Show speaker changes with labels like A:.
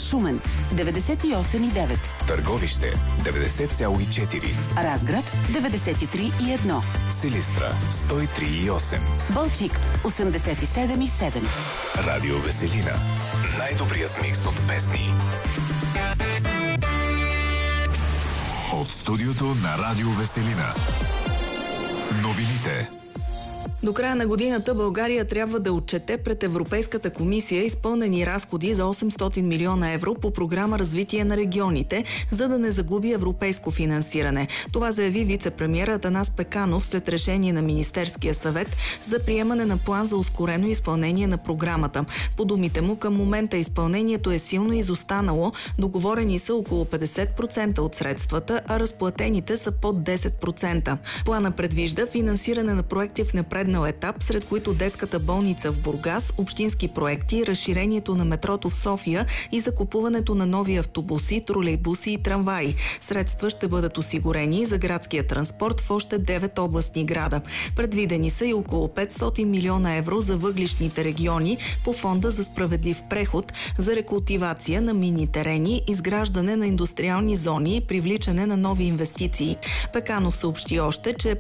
A: Шумен 98,9.
B: Търговище 90,4.
A: Разград 93,1.
B: Силистра 103,8.
A: Балчик 87,7.
B: Радио Веселина. Най-добрият микс от песни. От студиото на Радио Веселина. Новините.
C: До края на годината България трябва да отчете пред Европейската комисия изпълнени разходи за 800 милиона евро по програма Развитие на регионите, за да не загуби европейско финансиране. Това заяви вице-премиерът Атанас Пеканов след решение на Министерския съвет за приемане на план за ускорено изпълнение на програмата. По думите му, към момента изпълнението е силно изостанало, договорени са около 50% от средствата, а разплатените са под 10%. Плана предвижда финансиране на проекти в напреднал етап, сред които детската болница в Бургас, общински проекти, разширението на метрото в София и закупуването на нови автобуси, тролейбуси и трамваи. Средства ще бъдат осигурени за градския транспорт в още 9 областни града. Предвидени са и около 500 милиона евро за въглищните региони по Фонда за справедлив преход, за рекултивация на минни терени, изграждане на индустриални зони и привличане на нови инвестиции. Пеканов съобщи още, че